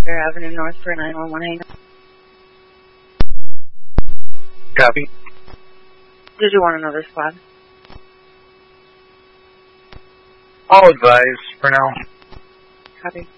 Fair Avenue North for 911. Copy. Did you want another squad? I'll advise for now. Copy.